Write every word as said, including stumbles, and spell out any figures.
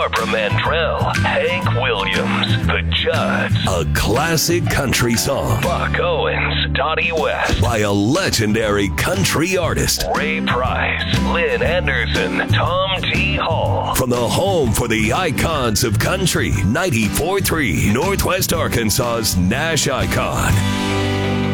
Barbara Mandrell, Hank Williams, The Judds, a classic country song, Buck Owens, Dottie West, by a legendary country artist, Ray Price, Lynn Anderson, Tom T. Hall, from the home for the icons of country, ninety-four point three, Northwest Arkansas's Nash Icon.